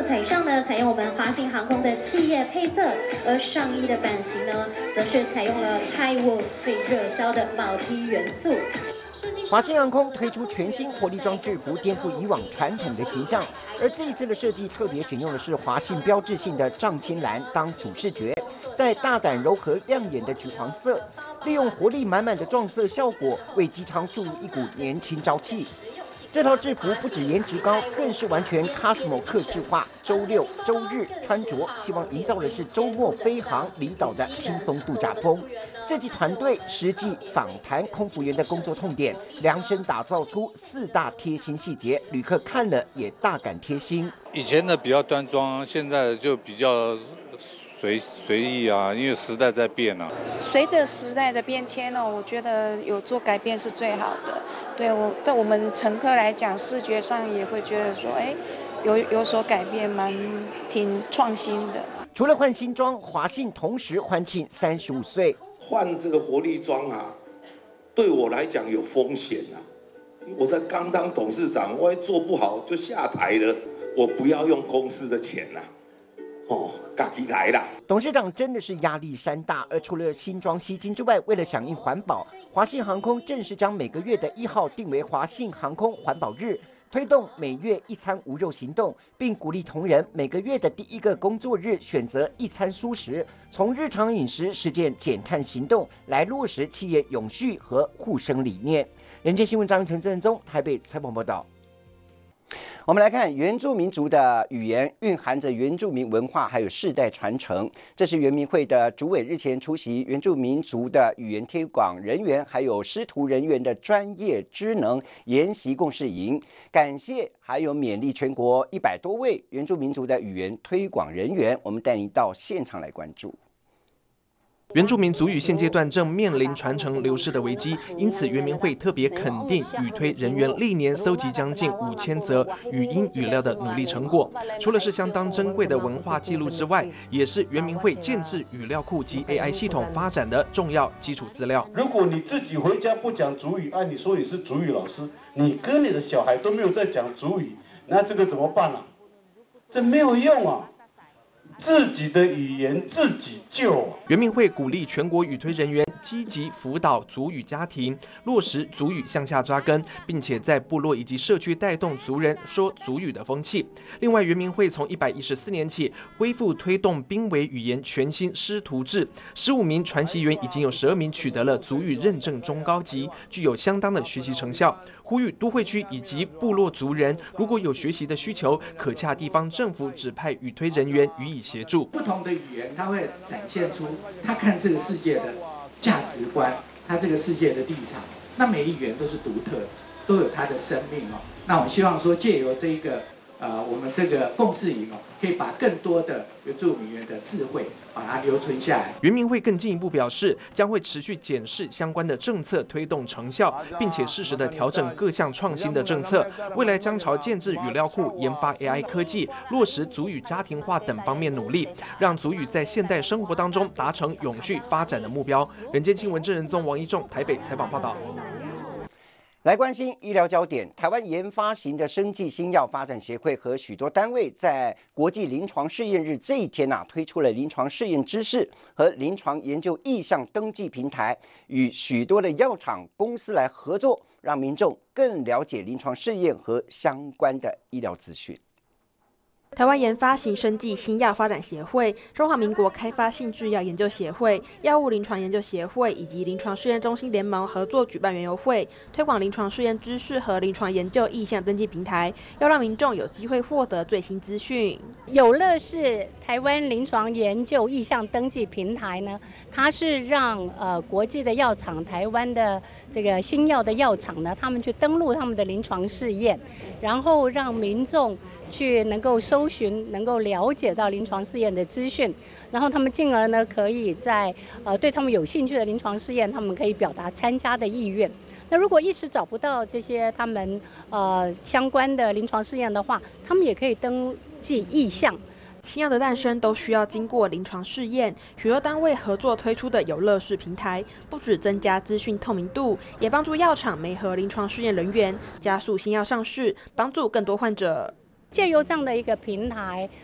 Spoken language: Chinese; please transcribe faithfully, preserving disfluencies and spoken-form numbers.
彩上呢，采用我们华信航空的企业配色，而上衣的版型呢，则是采用了 Thai Wolf 最热销的毛 T 元素。 华信航空推出全新活力装制服，颠覆以往传统的形象。而这一次的设计特别选用的是华信标志性的藏青蓝当主视觉，在大胆柔和亮眼的橘黄色，利用活力满满的撞色效果，为机舱注入一股年轻朝气。这套制服不止颜值高，更是完全 Cosmo 客制化。周六、周日穿着，希望营造的是周末飞航离岛的轻松度假风。设计团队实际访谈空服员的工作痛点，量身打造出四大贴心细节，旅客看了也大感贴心。 以前的比较端庄，现在就比较随随意啊，因为时代在变啊。 随着时代的变迁呢，我觉得有做改变是最好的。对我对我们乘客来讲，视觉上也会觉得说，哎，有有所改变，蛮挺创新的。 除了换新装，华信同时欢庆三十五岁。 换这个活力装啊，对我来讲有风险啊。我才刚当董事长，我也做不好就下台了。我不要用公司的钱呐、啊。哦，自己来啦！ 董事长真的是压力山大，而除了新装吸金之外，为了响应环保，华信航空正式将每个月的一号定为华信航空环保日，推动每月一餐无肉行动，并鼓励同仁每个月的第一个工作日选择一餐蔬食，从日常饮食实践减碳行动，来落实企业永续和护生理念。人间新闻张陈正宗台北采访报道。我们来看原住民族的语言蕴含着原住民文化，还有世代传承。这是原民会的主委日前出席原住民族的语言推广人员，还有师徒人员的专业知能研习共事营，感谢还有勉励全国一百多位原住民族的语言推广人员。我们带您到现场来关注。 原住民族语现阶段正面临传承流失的危机，因此原民会特别肯定语推人员历年搜集将近五千则语音语料的努力成果。除了是相当珍贵的文化记录之外，也是原民会建制语料库及 A I 系统发展的重要基础资料。 如果你自己回家不讲族语，按、啊、你说你是族语老师，你跟你的小孩都没有在讲族语，那这个怎么办啊？这没有用啊！自己的语言自己救啊！ 原民会鼓励全国语推人员积极辅导族语家庭，落实族语向下扎根，并且在部落以及社区带动族人说族语的风气。另外，原民会从一百一十四年起恢复推动濒危语言全新师徒制，十五名传习员已经有十二名取得了族语认证中高级，具有相当的学习成效。呼吁都会区以及部落族人，如果有学习的需求，可洽地方政府指派语推人员予以协助。 不同的语言，它会展现出他看这个世界的价值观，他这个世界的立场。那每一语言都是独特，都有它的生命哦。那我希望说，借由这一个呃，我们这个共事营哦，可以把更多的原住民的智慧把它留存下来。 原民会更进一步表示，将会持续检视相关的政策推动成效，并且适时的调整各项创新的政策。未来将朝建制语料库、研发 A I 科技、落实族语家庭化等方面努力，让族语在现代生活当中达成永续发展的目标。人间新闻郑仁宗、王一仲台北采访报道。 来关心医疗焦点，台湾研发型的生技新药发展协会和许多单位在国际临床试验日这一天啊，推出了临床试验知识和临床研究意向登记平台，与许多的药厂公司来合作，让民众更了解临床试验和相关的医疗资讯。 台湾研发型生技新药发展协会、中华民国开发性制药研究协会、药物临床研究协会以及临床试验中心联盟合作举办园游会，推广临床试验知识和临床研究意向登记平台，要让民众有机会获得最新资讯。 有乐是台湾临床研究意向登记平台呢，它是让呃国际的药厂、台湾的这个新药的药厂呢，他们去登录他们的临床试验，然后让民众去能够搜寻、能够了解到临床试验的资讯，然后他们进而呢，可以在呃对他们有兴趣的临床试验，他们可以表达参加的意愿。那如果一时找不到这些他们呃相关的临床试验的话，他们也可以登记意向。 新药的诞生都需要经过临床试验，许多单位合作推出的有乐视平台，不只增加资讯透明度，也帮助药厂媒合临床试验人员，加速新药上市，帮助更多患者。 借由这样的一个平台，